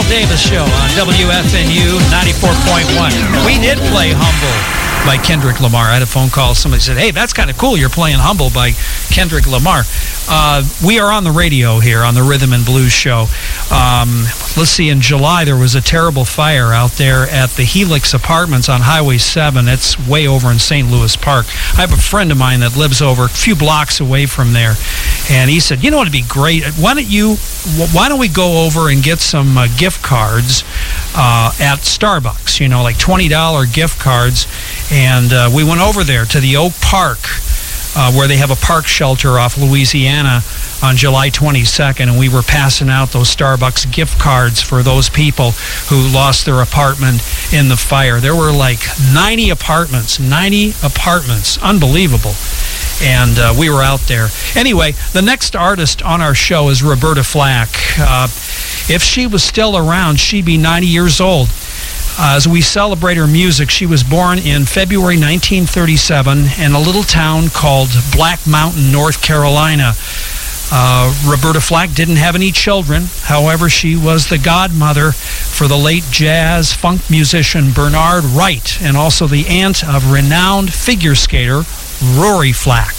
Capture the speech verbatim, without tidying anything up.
Davis Show on W F N U ninety-four point one. We did play Humble by Kendrick Lamar. I had a phone call. Somebody said, hey, that's kind of cool. You're playing Humble by Kendrick Lamar. Uh, we are on the radio here on the Rhythm and Blues Show. Um, let's see, in July there was a terrible fire out there at the Helix Apartments on Highway seven. It's way over in Saint Louis Park. I have a friend of mine that lives over a few blocks away from there, and he said, you know what would be great? Why don't you, why don't we go over and get some uh, gift cards uh, at Starbucks, you know, like twenty dollar gift cards. And uh, we went over there to the Oak Park, uh, where they have a park shelter off Louisiana on July twenty-second, and we were passing out those Starbucks gift cards for those people who lost their apartment in the fire. There were like ninety apartments, ninety apartments, unbelievable. And uh, we were out there. Anyway, the next artist on our show is Roberta Flack. Uh, if she was still around, she'd be ninety years old. Uh, as we celebrate her music, she was born in February nineteen thirty-seven in a little town called Black Mountain, North Carolina. Uh, Roberta Flack didn't have any children. However, she was the godmother for the late jazz funk musician Bernard Wright, and also the aunt of renowned figure skater Rory Flack.